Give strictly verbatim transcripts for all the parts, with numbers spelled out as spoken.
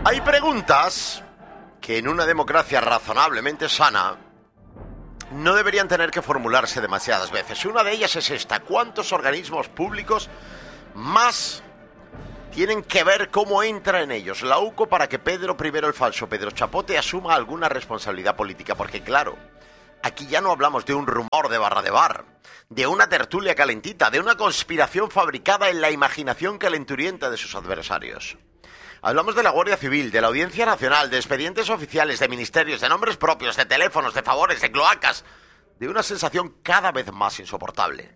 Hay preguntas que en una democracia razonablemente sana no deberían tener que formularse demasiadas veces. Una de ellas es esta: ¿cuántos organismos públicos más tienen que ver cómo entra en ellos la U C O para que Pedro I el Falso, Pedro Chapote, asuma alguna responsabilidad política? Porque claro, aquí ya no hablamos de un rumor de barra de bar, de una tertulia calentita, de una conspiración fabricada en la imaginación calenturienta de sus adversarios. Hablamos de la Guardia Civil, de la Audiencia Nacional, de expedientes oficiales, de ministerios, de nombres propios, de teléfonos, de favores, de cloacas, de una sensación cada vez más insoportable.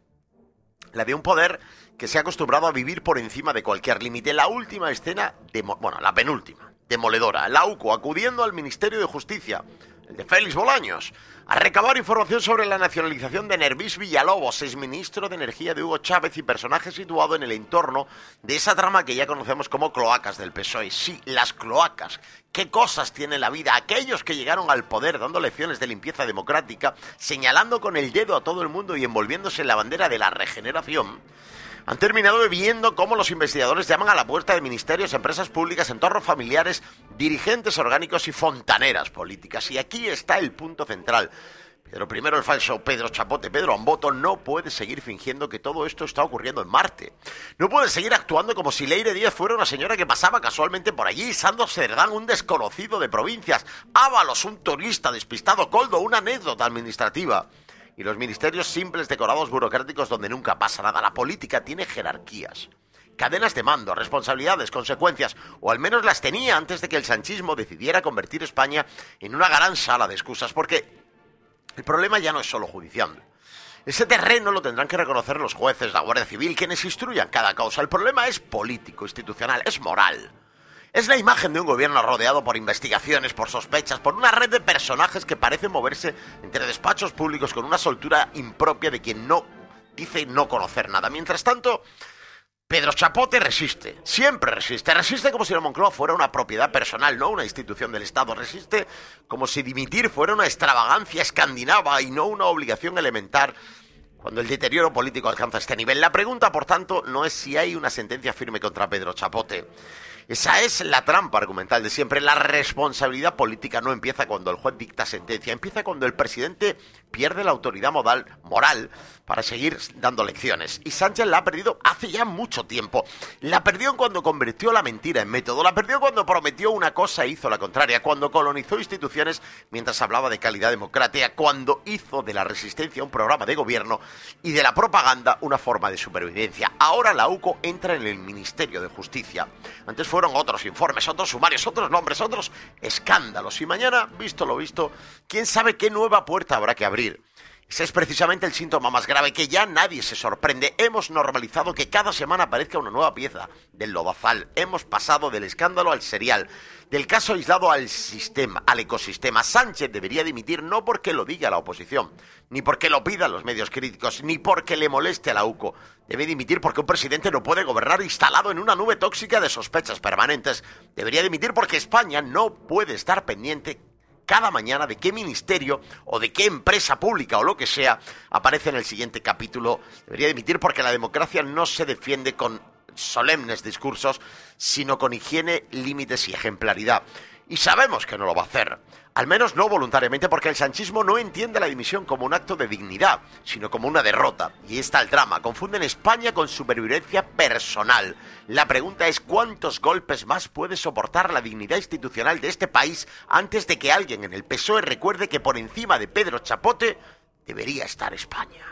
La de un poder que se ha acostumbrado a vivir por encima de cualquier límite. La última escena, demo, bueno, la penúltima, demoledora. La U C O acudiendo al Ministerio de Justicia, el de Félix Bolaños, a recabar información sobre la nacionalización de Nervís Villalobos, exministro de Energía de Hugo Chávez y personaje situado en el entorno de esa trama que ya conocemos como cloacas del P S O E. Sí, las cloacas. ¿Qué cosas tiene la vida? Aquellos que llegaron al poder dando lecciones de limpieza democrática, señalando con el dedo a todo el mundo y envolviéndose en la bandera de la regeneración, han terminado viendo cómo los investigadores llaman a la puerta de ministerios, empresas públicas, entornos familiares, dirigentes orgánicos y fontaneras políticas. Y aquí está el punto central. Pedro I el Falso, Pedro Chapote, Pedro Amboto no puede seguir fingiendo que todo esto está ocurriendo en Marte. No puede seguir actuando como si Leire Díaz fuera una señora que pasaba casualmente por allí, Sandro Cerdán, un desconocido de provincias, Ábalos, un turista despistado, Coldo, una anécdota administrativa. Y los ministerios simples, decorados burocráticos donde nunca pasa nada. La política tiene jerarquías, cadenas de mando, responsabilidades, consecuencias, o al menos las tenía antes de que el sanchismo decidiera convertir España en una gran sala de excusas, porque el problema ya no es solo judicial. Ese terreno lo tendrán que reconocer los jueces, la Guardia Civil, quienes instruyan cada causa. El problema es político, institucional, es moral. Es la imagen de un gobierno rodeado por investigaciones, por sospechas, por una red de personajes que parecen moverse entre despachos públicos con una soltura impropia de quien no dice no conocer nada. Mientras tanto, Pedro Chapote resiste, siempre resiste. Resiste como si la Moncloa fuera una propiedad personal, no una institución del Estado. Resiste como si dimitir fuera una extravagancia escandinava y no una obligación elemental cuando el deterioro político alcanza este nivel. La pregunta, por tanto, no es si hay una sentencia firme contra Pedro Chapote. Esa es la trampa argumental de siempre. La responsabilidad política no empieza cuando el juez dicta sentencia, empieza cuando el presidente pierde la autoridad moral, moral para seguir dando lecciones. Y Sánchez la ha perdido hace ya mucho tiempo. La perdió cuando convirtió la mentira en método, la perdió cuando prometió una cosa e hizo la contraria, cuando colonizó instituciones mientras hablaba de calidad democrática, cuando hizo de la resistencia un programa de gobierno y de la propaganda una forma de supervivencia. Ahora la U C O entra en el Ministerio de Justicia. Antes fueron otros informes, otros sumarios, otros nombres, otros escándalos. Y mañana, visto lo visto, quién sabe qué nueva puerta habrá que abrir. Ese es precisamente el síntoma más grave, que ya nadie se sorprende. Hemos normalizado que cada semana aparezca una nueva pieza del lodazal. Hemos pasado del escándalo al serial, del caso aislado al sistema, al ecosistema. Sánchez debería dimitir no porque lo diga la oposición, ni porque lo pidan los medios críticos, ni porque le moleste a la U C O. Debe dimitir porque un presidente no puede gobernar instalado en una nube tóxica de sospechas permanentes. Debería dimitir porque España no puede estar pendiente cada mañana de qué ministerio o de qué empresa pública o lo que sea aparece en el siguiente capítulo. Debería dimitir porque la democracia no se defiende con solemnes discursos, sino con higiene, límites y ejemplaridad. Y sabemos que no lo va a hacer, al menos no voluntariamente, porque el sanchismo no entiende la dimisión como un acto de dignidad, sino como una derrota. Y ahí está el drama. Confunden España con supervivencia personal. La pregunta es: ¿cuántos golpes más puede soportar la dignidad institucional de este país antes de que alguien en el P S O E recuerde que por encima de Pedro Chapote debería estar España?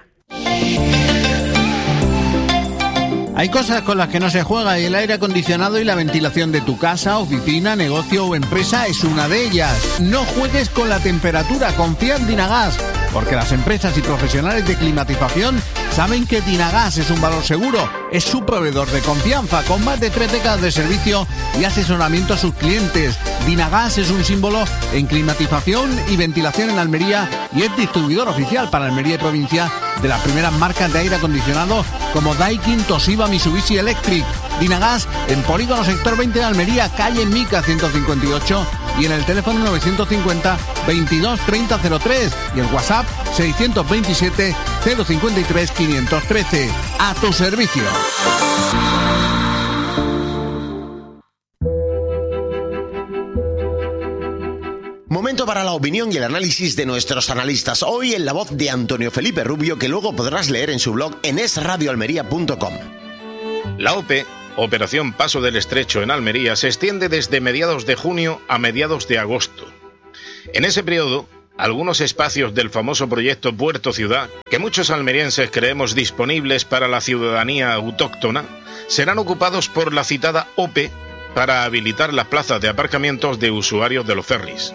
Hay cosas con las que no se juega y el aire acondicionado y la ventilación de tu casa, oficina, negocio o empresa es una de ellas. No juegues con la temperatura, confía en Dinagas, porque las empresas y profesionales de climatización saben que Dinagas es un valor seguro. Es su proveedor de confianza, con más de tres décadas de servicio y asesoramiento a sus clientes. Dinagas es un símbolo en climatización y ventilación en Almería y es distribuidor oficial para Almería y provincia de las primeras marcas de aire acondicionado como Daikin, Toshiba, Mitsubishi Electric. Dinagas en Polígono Sector veinte de Almería, calle Mica ciento cincuenta y ocho, y en el teléfono novecientos cincuenta, veintidós, treinta, cero tres y el WhatsApp seiscientos veintisiete, cero cincuenta y tres, quinientos trece. A tu servicio. Momento para la opinión y el análisis de nuestros analistas. Hoy en la voz de Antonio Felipe Rubio, que luego podrás leer en su blog en es radio almería punto com. La O P E, Operación Paso del Estrecho en Almería, se extiende desde mediados de junio a mediados de agosto. En ese periodo, algunos espacios del famoso proyecto Puerto Ciudad, que muchos almerienses creemos disponibles para la ciudadanía autóctona, serán ocupados por la citada O P E para habilitar las plazas de aparcamientos de usuarios de los ferries.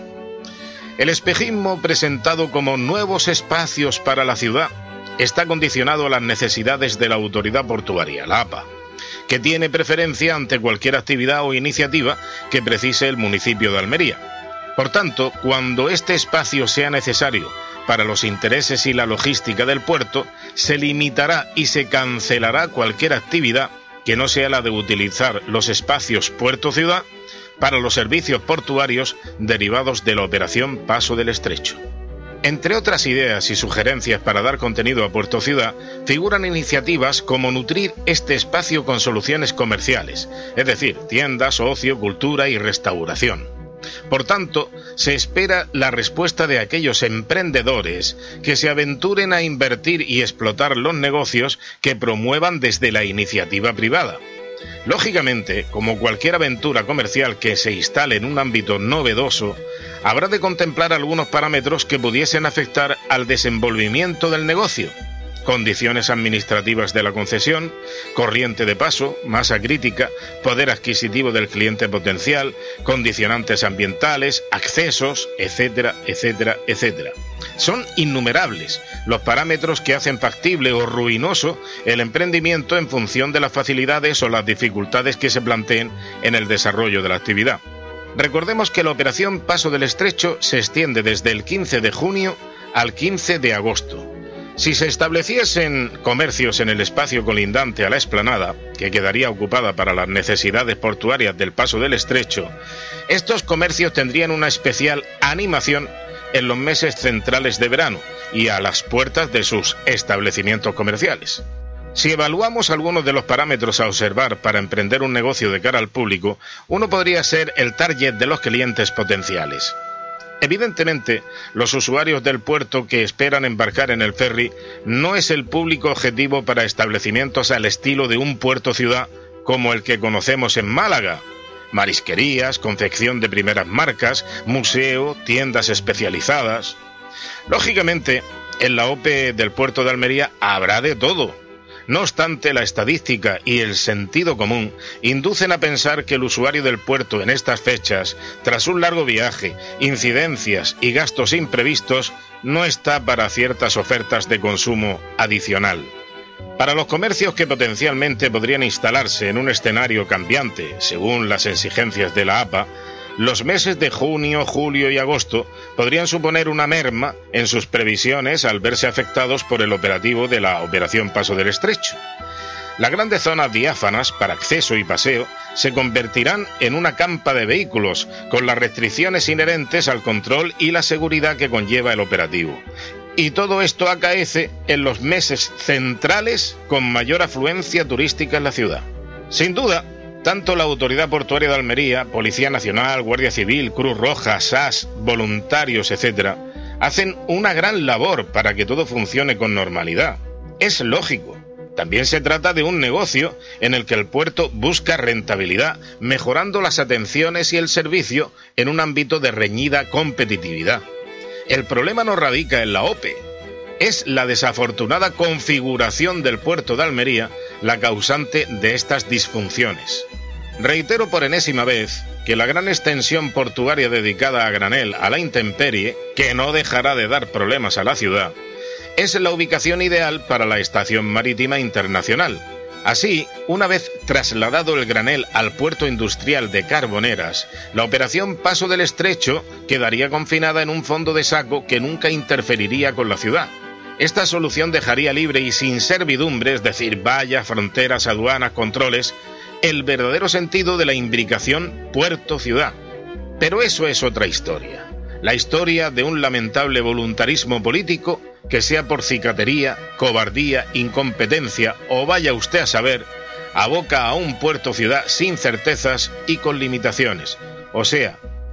El espejismo presentado como nuevos espacios para la ciudad está condicionado a las necesidades de la autoridad portuaria, la A P A, que tiene preferencia ante cualquier actividad o iniciativa que precise el municipio de Almería. Por tanto, cuando este espacio sea necesario para los intereses y la logística del puerto, se limitará y se cancelará cualquier actividad que no sea la de utilizar los espacios Puerto Ciudad para los servicios portuarios derivados de la operación Paso del Estrecho. Entre otras ideas y sugerencias para dar contenido a Puerto Ciudad, figuran iniciativas como nutrir este espacio con soluciones comerciales, es decir, tiendas, ocio, cultura y restauración. Por tanto, se espera la respuesta de aquellos emprendedores que se aventuren a invertir y explotar los negocios que promuevan desde la iniciativa privada. Lógicamente, como cualquier aventura comercial que se instale en un ámbito novedoso, habrá de contemplar algunos parámetros que pudiesen afectar al desenvolvimiento del negocio: condiciones administrativas de la concesión, corriente de paso, masa crítica, poder adquisitivo del cliente potencial, condicionantes ambientales, accesos, etcétera, etcétera, etcétera. Son innumerables los parámetros que hacen factible o ruinoso el emprendimiento en función de las facilidades o las dificultades que se planteen en el desarrollo de la actividad. Recordemos que la operación Paso del Estrecho se extiende desde el quince de junio al quince de agosto. Si se estableciesen comercios en el espacio colindante a la explanada, que quedaría ocupada para las necesidades portuarias del Paso del Estrecho, estos comercios tendrían una especial animación en los meses centrales de verano y a las puertas de sus establecimientos comerciales. Si evaluamos algunos de los parámetros a observar para emprender un negocio de cara al público, uno podría ser el target de los clientes potenciales. Evidentemente, los usuarios del puerto que esperan embarcar en el ferry no es el público objetivo para establecimientos al estilo de un puerto ciudad como el que conocemos en Málaga: marisquerías, confección de primeras marcas, museo, tiendas especializadas. Lógicamente, en la O P E del puerto de Almería habrá de todo. No obstante, la estadística y el sentido común inducen a pensar que el usuario del puerto en estas fechas, tras un largo viaje, incidencias y gastos imprevistos, no está para ciertas ofertas de consumo adicional. Para los comercios que potencialmente podrían instalarse en un escenario cambiante, según las exigencias de la A P A, los meses de junio, julio y agosto podrían suponer una merma en sus previsiones al verse afectados por el operativo de la Operación Paso del Estrecho. Las grandes zonas diáfanas para acceso y paseo se convertirán en una campa de vehículos, con las restricciones inherentes al control y la seguridad que conlleva el operativo. Y todo esto acaece en los meses centrales con mayor afluencia turística en la ciudad. Sin duda, tanto la Autoridad Portuaria de Almería, Policía Nacional, Guardia Civil, Cruz Roja, S A S, voluntarios, etcétera, hacen una gran labor para que todo funcione con normalidad. Es lógico. También se trata de un negocio en el que el puerto busca rentabilidad, mejorando las atenciones y el servicio en un ámbito de reñida competitividad. El problema no radica en la O P E. Es la desafortunada configuración del puerto de Almería la causante de estas disfunciones. Reitero por enésima vez que la gran extensión portuaria dedicada a granel a la intemperie, que no dejará de dar problemas a la ciudad, es la ubicación ideal para la Estación Marítima Internacional. Así, una vez trasladado el granel al puerto industrial de Carboneras, la operación Paso del Estrecho quedaría confinada en un fondo de saco que nunca interferiría con la ciudad. Esta solución dejaría libre y sin servidumbre, es decir, vallas, fronteras, aduanas, controles, el verdadero sentido de la imbricación puerto-ciudad. Pero eso es otra historia. La historia de un lamentable voluntarismo político que, sea por cicatería, cobardía, incompetencia o vaya usted a saber, aboca a un puerto-ciudad sin certezas y con limitaciones. O sea,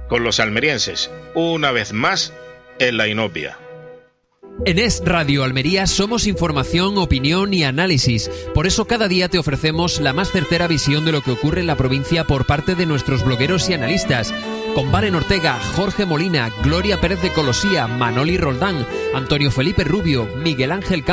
con los almerienses, una vez más en la inopia. En Es Radio Almería somos información, opinión y análisis. Por eso cada día te ofrecemos la más certera visión de lo que ocurre en la provincia por parte de nuestros blogueros y analistas. Con Valen Ortega, Jorge Molina, Gloria Pérez de Colosía, Manoli Roldán, Antonio Felipe Rubio, Miguel Ángel Campos,